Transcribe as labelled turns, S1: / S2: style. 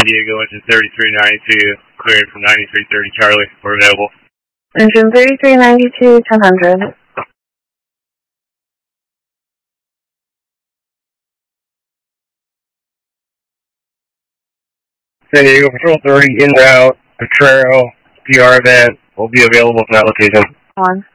S1: Diego, engine 3392, clearing from 9330 Charlie. We're available.
S2: Engine 3392, 1000.
S1: San Diego Patrol 30, en route, Potrero, PR event will be available from that location.
S2: On.